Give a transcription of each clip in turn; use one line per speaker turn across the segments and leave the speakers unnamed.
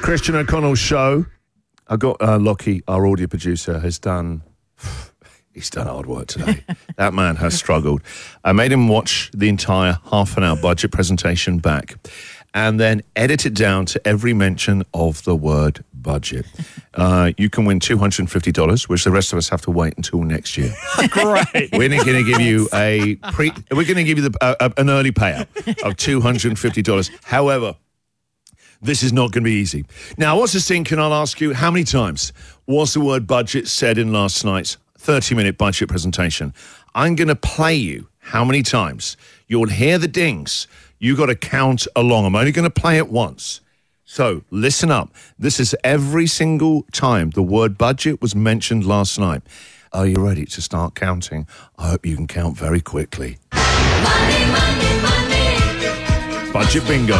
Christian O'Connell's show. I got Lockie, our audio producer, has done... He's done hard work today. That man has struggled. I made him watch the entire half-an-hour budget presentation back and then edit it down to every mention of the word budget. You can win $250, which the rest of us have to wait until next year.
Great.
We're going to give you an early payout of $250. However, this is not going to be easy. Now, what's this thing? Can I ask you, how many times was the word budget said in last night's 30-minute budget presentation? I'm going to play you how many times. You'll hear the dings. You got to count along. I'm only going to play it once. So listen up. This is every single time the word budget was mentioned last night. Are you ready to start counting? I hope you can count very quickly.
Money, money, money.
Budget bingo.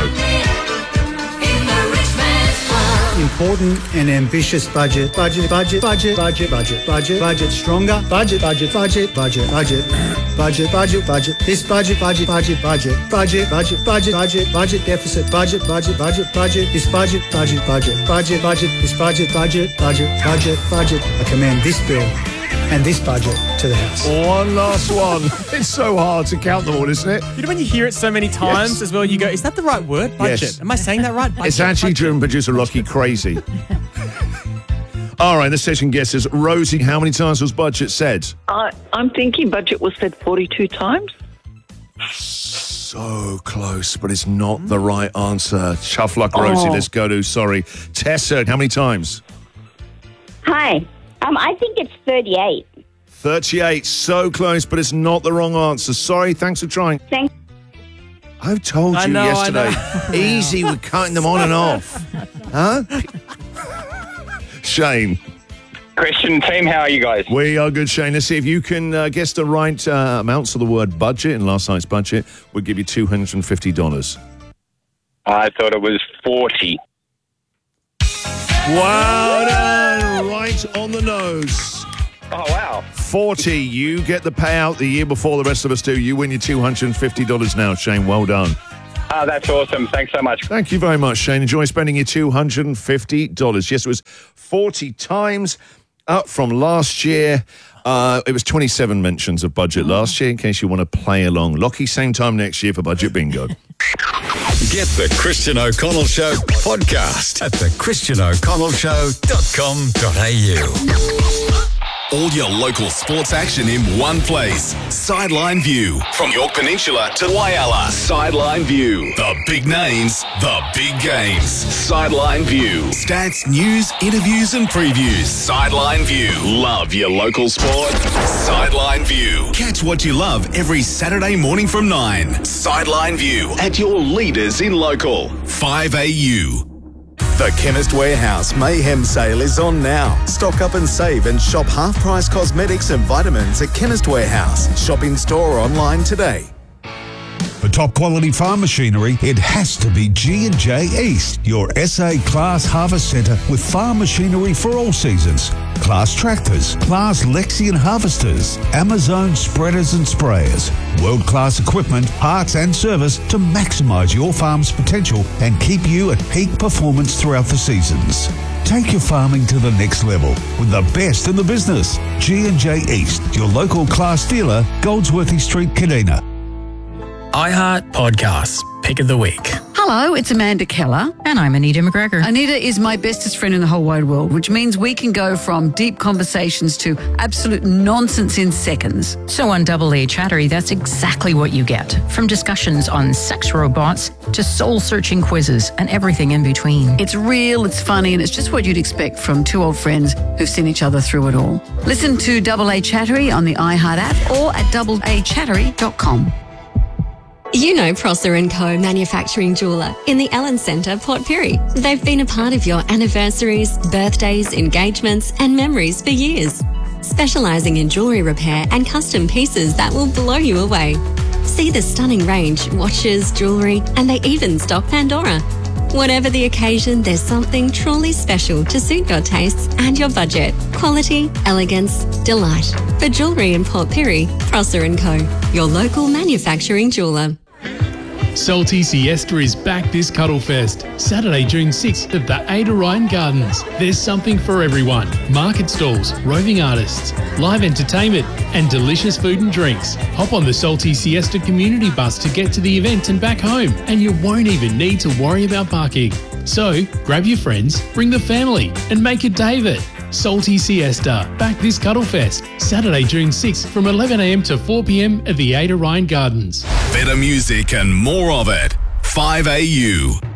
Important and ambitious budget, stronger, budget, this budget, deficit, this budget. I commend this bill and this budget to the House.
One last one. It's so hard to count them all, isn't it?
You know when you hear it so many times as well, you go, is that the right word? Budget.
Yes.
Am I saying that right? Budget,
It's actually
budget.
driven producer Lockie crazy. All right, the session guesses. Rosie, how many times was budget said?
I'm thinking budget was said 42 times.
So close, but it's not the right answer. Tough luck, Rosie. Let's go to, Tessa, how many times?
Hi. I think it's 38.
38, so close, but it's not the wrong answer. Sorry, thanks for trying.
Thanks.
I told you yesterday.
I know.
Easy with cutting them on and off. Huh? Shane.
Christian team, how are you guys?
We are good, Shane. Let's see if you can guess the right amounts of the word budget in last night's budget. We'll give you $250.
I thought it was 40.
Wow done. Right on the nose.
Oh, wow.
40. You get the payout the year before the rest of us do. You win your $250 now, Shane. Well done.
That's awesome. Thanks so much.
Thank you very much, Shane. Enjoy spending your $250. Yes, it was 40 times up from last year. It was 27 mentions of budget last year, in case you want to play along. Lockie, same time next year for Budget Bingo.
Get the Christian O'Connell Show podcast at thechristianoconnellshow.com.au. All your local sports action in one place. Sideline View. From York Peninsula to Whyalla. Sideline View. The big names, the big games. Sideline View. Stats, news, interviews and previews. Sideline View. Love your local sport? Sideline View. Catch what you love every Saturday morning from 9. Sideline View at your leaders in local. 5AU. The Chemist Warehouse Mayhem Sale is on now. Stock up and save and shop half-price cosmetics and vitamins at Chemist Warehouse. Shop in store or online today.
For top quality farm machinery, it has to be G&J East, your SA Class Harvest Centre with farm machinery for all seasons. Class tractors, Class Lexion harvesters, Amazon spreaders and sprayers. World-class equipment, parts and service to maximise your farm's potential and keep you at peak performance throughout the seasons. Take your farming to the next level with the best in the business. G&J East, your local Class dealer, Goldsworthy Street, Kadina.
iHeart Podcasts, Pick of the Week.
Hello, it's Amanda Keller.
And I'm Anita McGregor.
Anita is my bestest friend in the whole wide world, which means we can go from deep conversations to absolute nonsense in seconds.
So on Double A Chattery, that's exactly what you get. From discussions on sex robots to soul-searching quizzes and everything in between.
It's real, it's funny, and it's just what you'd expect from two old friends who've seen each other through it all. Listen to Double A Chattery on the iHeart app or at doubleachattery.com.
You know Prosser & Co. Manufacturing Jeweller in the Ellen Centre, Port Pirie. They've been a part of your anniversaries, birthdays, engagements and memories for years. Specialising in jewellery repair and custom pieces that will blow you away. See the stunning range, watches, jewellery, and they even stock Pandora. Whatever the occasion, there's something truly special to suit your tastes and your budget. Quality, elegance, delight. For jewellery in Port Pirie, Prosser & Co. Your local manufacturing jeweller.
Salty Siesta is back this Cuddlefest, Saturday, June 6th at the Ada Ryan Gardens. There's something for everyone. Market stalls, roving artists, live entertainment and delicious food and drinks. Hop on the Salty Siesta community bus to get to the event and back home, and you won't even need to worry about parking. So, grab your friends, bring the family and make a day of it. Salty Siesta, back this Cuddlefest, Saturday, June 6th from 11am to 4pm at the Ada Ryan Gardens.
Better music and more of it. 5AU.